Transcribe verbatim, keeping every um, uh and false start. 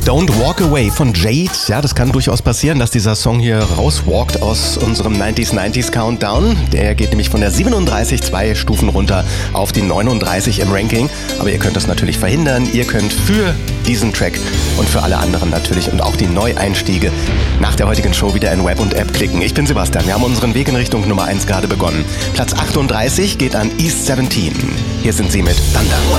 Don't Walk Away von Jade. Ja, das kann durchaus passieren, dass dieser Song hier rauswalkt aus unserem neunziger neunziger Countdown. Der geht nämlich von der siebenunddreißig zwei Stufen runter auf die neununddreißig im Ranking. Aber ihr könnt das natürlich verhindern. Ihr könnt für diesen Track und für alle anderen natürlich und auch die Neueinstiege nach der heutigen Show wieder in Web und App klicken. Ich bin Sebastian. Wir haben unseren Weg in Richtung Nummer eins gerade begonnen. Platz achtunddreißig geht an East siebzehn. Hier sind sie mit Thunder.